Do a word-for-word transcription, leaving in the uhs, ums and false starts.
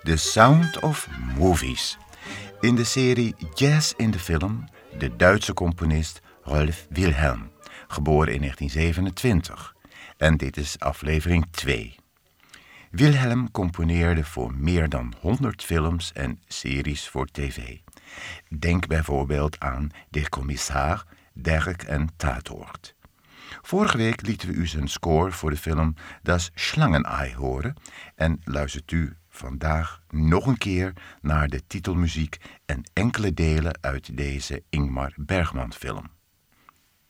The Sound of Movies. In de serie Jazz in de Film, de Duitse componist Rolf Wilhelm, geboren in negentien zevenentwintig. En dit is aflevering twee. Wilhelm componeerde voor meer dan honderd films en series voor tv. Denk bijvoorbeeld aan Der Kommissar, Derk en Tatort. Vorige week lieten we u zijn score voor de film Das Schlangenei horen en luistert u vandaag nog een keer naar de titelmuziek en enkele delen uit deze Ingmar Bergman film.